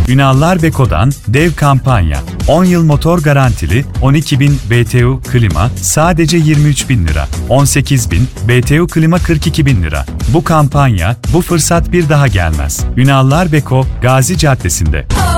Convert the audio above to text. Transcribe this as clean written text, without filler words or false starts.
Ünallar Beko'dan dev kampanya. 10 yıl motor garantili 12.000 BTU klima sadece 23.000 lira. 18.000 BTU klima 42.000 lira. Bu kampanya, bu fırsat bir daha gelmez. Ünallar Beko, Gazi Caddesi'nde.